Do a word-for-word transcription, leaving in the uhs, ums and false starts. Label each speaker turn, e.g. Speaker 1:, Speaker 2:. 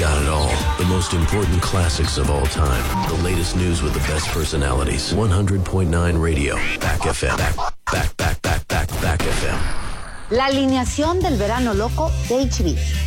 Speaker 1: got it all. The most important classics of all time. The latest news with the best personalities. one hundred point nine Radio. Back F M. Back, back, back, back, back, back F M.
Speaker 2: La alineación del verano loco de H B.